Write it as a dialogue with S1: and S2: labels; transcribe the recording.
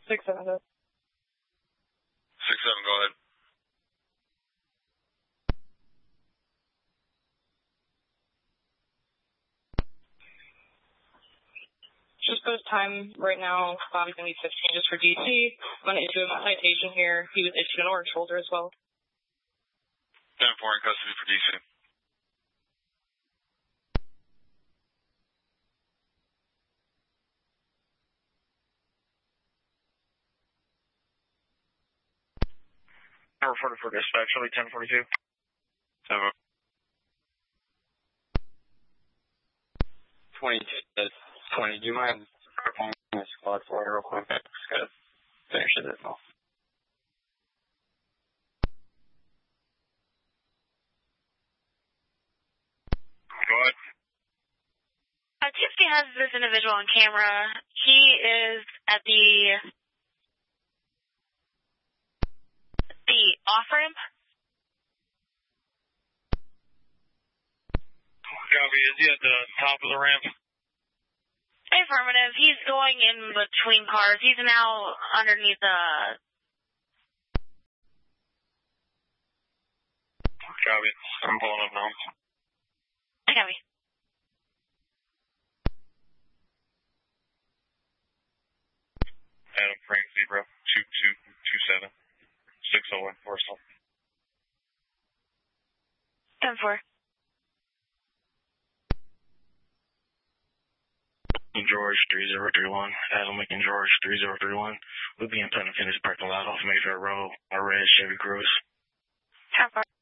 S1: 6-7, go.
S2: 6-7, go ahead.
S1: Just post time right now, going to be 15 just for DC. I'm going to issue him a citation here. He was issued an orange folder as well.
S2: 10-4 in custody for DC.
S3: Number 44 dispatch, only 1042.
S2: 10-4.
S4: 20, do you mind calling the squad for it real quick? I just gotta finish it off.
S2: Go ahead.
S5: TSP has this individual on camera. He is at the off-ramp.
S3: Copy, is he at the top of the ramp?
S5: Affirmative. He's going in between cars. He's now underneath
S3: Copy. I'm pulling up now.
S5: Copy.
S3: Adam Frank Zebra, 2227, 601 Forcel.
S5: 10-4.
S3: George 3031, Adam Lincoln George 3031. We'll be in Putnam Finish parking lot off Mayfair Road, our red Chevy Cruze.
S5: 10-4.